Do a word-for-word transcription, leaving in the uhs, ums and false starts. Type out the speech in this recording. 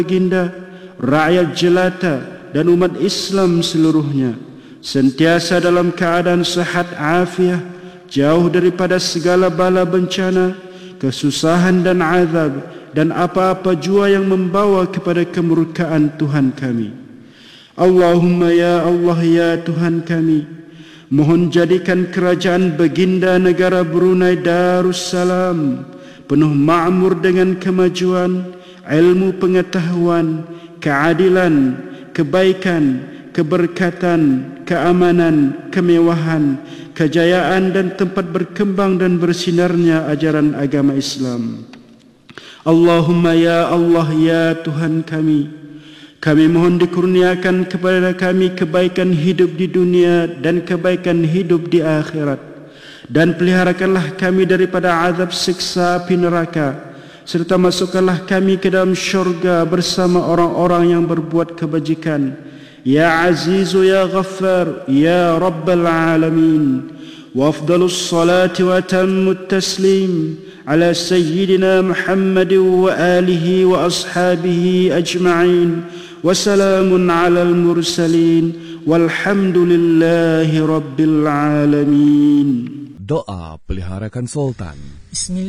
baginda, rakyat jelata dan umat Islam seluruhnya sentiasa dalam keadaan sehat afiah, jauh daripada segala bala bencana, kesusahan dan azab, dan apa-apa jua yang membawa kepada kemurkaan Tuhan kami. Allahumma ya Allah ya Tuhan kami, mohon jadikan kerajaan baginda negara Brunei Darussalam penuh makmur dengan kemajuan, ilmu pengetahuan, keadilan, kebaikan, keberkatan, keamanan, kemewahan, kejayaan dan tempat berkembang dan bersinarnya ajaran agama Islam. Allahumma ya Allah ya Tuhan kami, kami mohon dikurniakan kepada kami kebaikan hidup di dunia dan kebaikan hidup di akhirat, dan peliharakanlah kami daripada azab siksa api neraka, serta masukkanlah kami ke dalam syurga bersama orang-orang yang berbuat kebajikan. Ya Azizu ya Ghaffar ya Rabbal Alamin. Wa afdalus salati wa atammut taslim ala Sayyidina Muhammad wa alihi wa ashabihi ajma'in. Wa salamun ala al-mursalin walhamdulillahi Rabbil Alamin. Doa peliharakan Sultan. Bismillah.